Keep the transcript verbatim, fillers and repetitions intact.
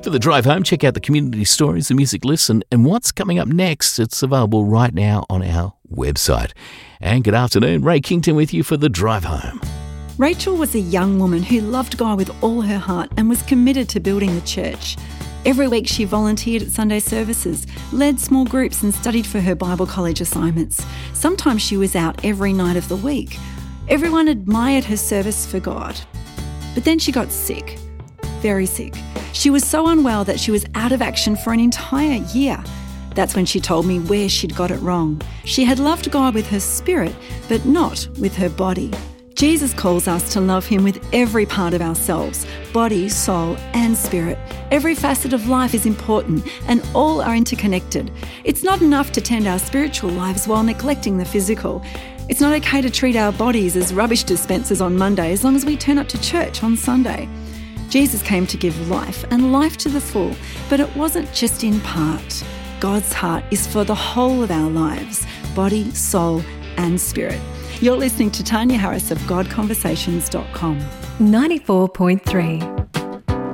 For the drive home, check out the community stories, the music list, and, and what's coming up next. It's available right now on our website. And good afternoon, Ray Kington with you for the drive home. Rachel was a young woman who loved God with all her heart and was committed to building the church. Every week she volunteered at Sunday services, led small groups and studied for her Bible college assignments. Sometimes she was out every night of the week. Everyone admired her service for God. But then she got sick, very sick. She was so unwell that she was out of action for an entire year. That's when she told me where she'd got it wrong. She had loved God with her spirit, but not with her body. Jesus calls us to love him with every part of ourselves, body, soul and spirit. Every facet of life is important and all are interconnected. It's not enough to tend our spiritual lives while neglecting the physical. It's not okay to treat our bodies as rubbish dispensers on Monday as long as we turn up to church on Sunday. Jesus came to give life and life to the full, but it wasn't just in part. God's heart is for the whole of our lives, body, soul and spirit. You're listening to Tanya Harris of God Conversations dot com. ninety-four point three